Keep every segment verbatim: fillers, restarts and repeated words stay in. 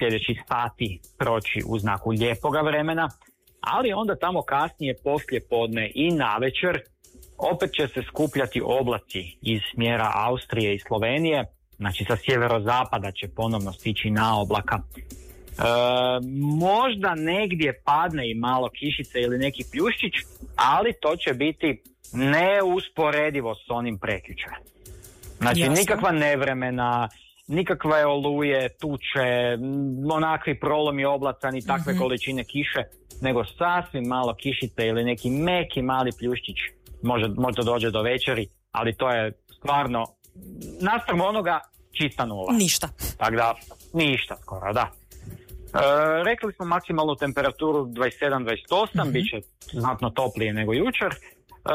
sljedećih sati proći u znaku lijepoga vremena, ali onda tamo kasnije poslije podne i navečer opet će se skupljati oblaci iz smjera Austrije i Slovenije, znači sa sjeverozapada će ponovno stići na oblaka. E, možda negdje padne i malo kišice ili neki pljuščić, ali to će biti neusporedivo s onim prekjučer. Znači Jasne. Nikakva nevremena, nikakve oluje, tuče, onakvi prolomi oblaca, ni takve mm-hmm. količine kiše, nego sasvim malo kišice ili neki meki mali pljuščić. Možda, možda dođe do večeri, ali to je stvarno naspram onoga čista nula. Ništa. Tako da, ništa skoro, da. E, rekli smo maksimalnu temperaturu dvadeset sedam dvadeset osam, mm-hmm. bit će znatno toplije nego jučer, e,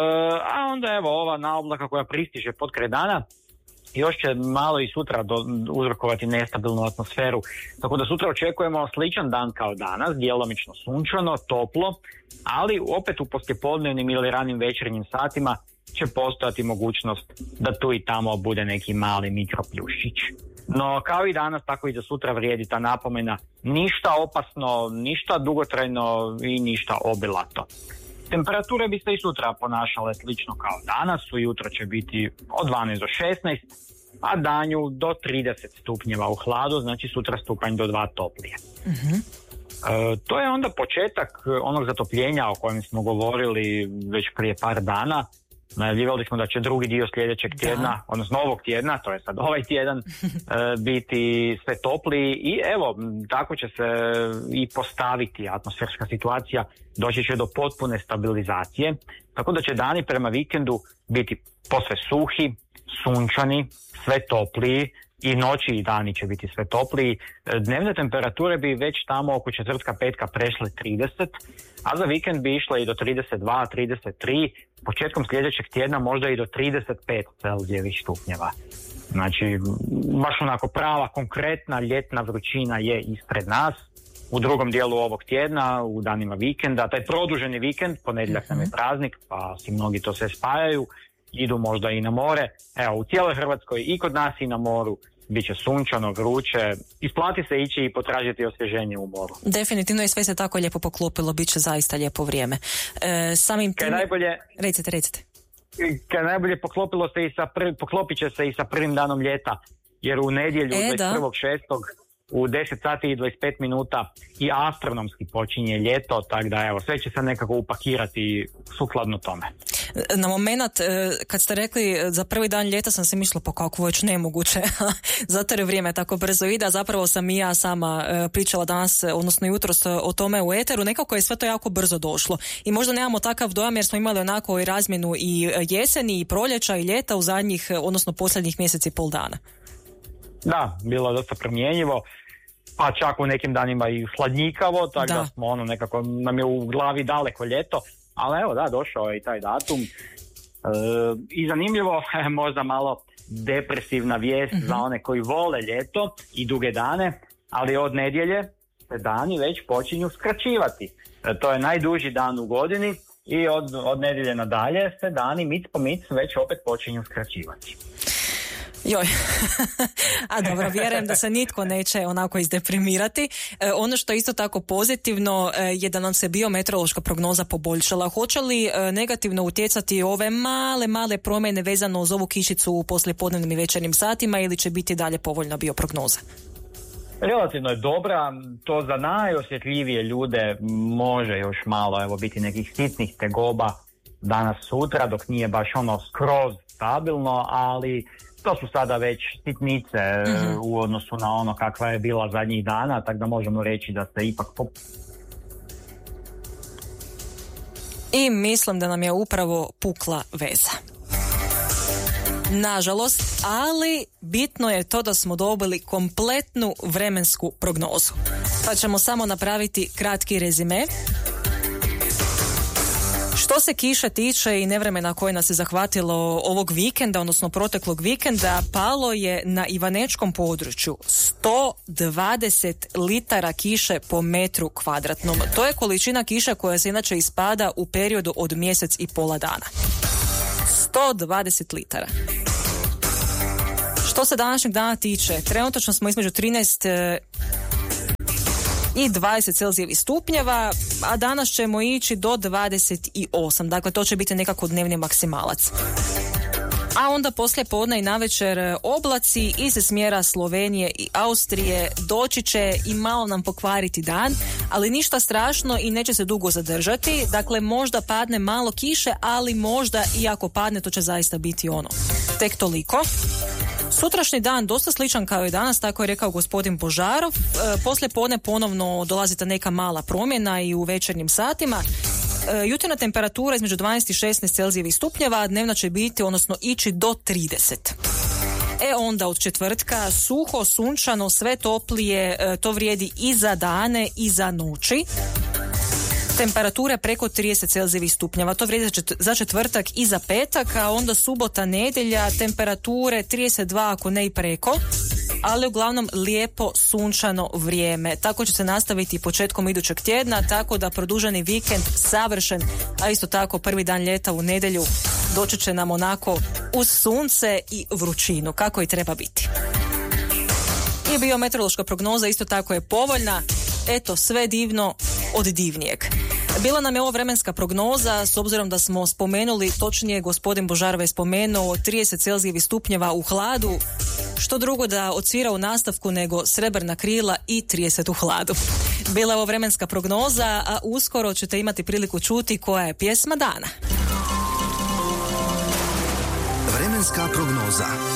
a onda evo ova naoblaka koja pristiže potkraj dana, još će malo i sutra do, uzrokovati nestabilnu atmosferu. Tako da sutra očekujemo sličan dan kao danas, djelomično sunčano, toplo, ali opet u poslijepodnevnim ili ranim večernjim satima će postojati mogućnost da tu i tamo bude neki mali mikropljuščić. No kao i danas, tako i za sutra vrijedi ta napomena: ništa opasno, ništa dugotrajno i ništa obilato. Temperature bi se i sutra ponašale slično kao danas, ujutro će biti od dvanaest do šesnaest, a danju do trideset stupnjeva u hladu, znači sutra stupanj do dva toplije. Mm-hmm. E, to je onda početak onog zatopljenja o kojem smo govorili već prije par dana. Najavljivali smo da će drugi dio sljedećeg tjedna, da. odnosno ovog tjedna, to je sad ovaj tjedan, biti sve topliji i evo, tako će se i postaviti atmosferska situacija, doći će do potpune stabilizacije, tako da će dani prema vikendu biti posve suhi, sunčani, sve topliji i noći i dani će biti sve topliji. Dnevne temperature bi već tamo oko četvrtka, petka prešle trideset, a za vikend bi išle i do trideset dva, trideset tri, početkom sljedećeg tjedna možda i do trideset pet Celzijevih stupnjeva. Znači, baš onako prava, konkretna ljetna vrućina je ispred nas. U drugom dijelu ovog tjedna, u danima vikenda, taj produženi vikend, ponedjeljak nam je praznik, pa si mnogi to sve spajaju, idu možda i na more. Evo, u cijeloj Hrvatskoj i kod nas i na moru bit će sunčano, vruće, isplati se ići i potražiti osvježenje u moru. Definitivno i sve se tako lijepo poklopilo, bit će zaista lijepo vrijeme. E, samim tim... najbolje... Recite, recite. Kad najbolje poklopilo se i sa prvi, poklopit će se i sa prvim danom ljeta, jer u nedjelju e, dvadeset prvog šestog u deset sati i dvadeset pet minuta i astronomski počinje ljeto, tako da evo, sve će se nekako upakirati sukladno tome. Na moment kad ste rekli za prvi dan ljeta sam se mislila pa kako već nemoguće, zato jer vrijeme tako brzo ide, a zapravo sam i ja sama pričala danas, odnosno jutros o tome u eteru, nekako je sve to jako brzo došlo i možda nemamo takav dojam jer smo imali onako i razmjenu i jeseni i proljeća i ljeta u zadnjih, odnosno posljednjih mjeseci i pol dana. Da, bilo je dosta promjenjivo, pa čak u nekim danima i hladnjikavo, tako da. da smo ono nekako, nam je u glavi daleko ljeto, ali evo da, došao je i taj datum. E, I zanimljivo, možda malo depresivna vijest mm-hmm. za one koji vole ljeto i duge dane, ali od nedjelje se dani već počinju skraćivati. E, to je najduži dan u godini i od, od nedjelje nadalje se dani mic po mic već opet počinju skraćivati. Joj, a dobro, vjerujem da se nitko neće onako izdeprimirati. E, ono što je isto tako pozitivno e, je da nam se biometeorološka prognoza poboljšala. Hoće li e, negativno utjecati ove male, male promjene vezano uz ovu kišicu u poslijepodnevnim i večernjim satima ili će biti dalje povoljna bioprognoza? Relativno je dobra, to za najosjetljivije ljude može još malo evo biti nekih sitnih tegoba danas sutra, dok nije baš ono skroz stabilno, ali to su sada već sitnice mm-hmm. u odnosu na ono kakva je bila zadnjih dana, tako da možemo reći da se ipak... Pop... I mislim da nam je upravo pukla veza. Nažalost, ali bitno je to da smo dobili kompletnu vremensku prognozu. Pa ćemo samo napraviti kratki rezime. Što se kiše tiče i nevremena koje nas je zahvatilo ovog vikenda, odnosno proteklog vikenda, palo je na Ivanečkom području sto dvadeset litara kiše po metru kvadratnom. To je količina kiše koja se inače ispada u periodu od mjesec i pola dana. sto dvadeset litara. Što se današnjeg dana tiče, trenutačno smo između trinaest i dvadeset Celzijevih stupnjeva, a danas ćemo ići do dvadeset osam. Dakle, to će biti nekako dnevni maksimalac. A onda poslije podne i navečer oblaci iz smjera Slovenije i Austrije doći će i malo nam pokvariti dan, ali ništa strašno i neće se dugo zadržati. Dakle, možda padne malo kiše, ali možda i ako padne, to će zaista biti ono tek toliko. Sutrašnji dan dosta sličan kao i danas, tako je rekao gospodin Božarov. E, poslije podne ponovno dolazita neka mala promjena i u večernjim satima. E, jutarnja temperatura između dvanaest i šesnaest Celzijevih stupnjeva, a dnevna će biti, odnosno ići do trideset. E onda od četvrtka suho, sunčano, sve toplije, e, to vrijedi i za dane i za noći. Temperature preko trideset Celzijevih stupnjeva, to vrijedi za četvrtak i za petak, a onda subota, nedjelja, temperature trideset dva ako ne i preko, ali uglavnom lijepo sunčano vrijeme. Tako će se nastaviti početkom idućeg tjedna, tako da produženi vikend savršen, a isto tako prvi dan ljeta u nedjelju doći će nam onako uz sunce i vrućinu, kako i treba biti. I biometeorološka prognoza isto tako je povoljna, eto sve divno od divnijeg. Bila nam je ovo vremenska prognoza, s obzirom da smo spomenuli, točnije gospodin Božarov je spomenuo trideset Celzijevih stupnjeva u hladu, što drugo da odsvira u nastavku nego Srebrna krila i trideset u hladu. Bila je ovo vremenska prognoza, a uskoro ćete imati priliku čuti koja je pjesma dana. Vremenska prognoza.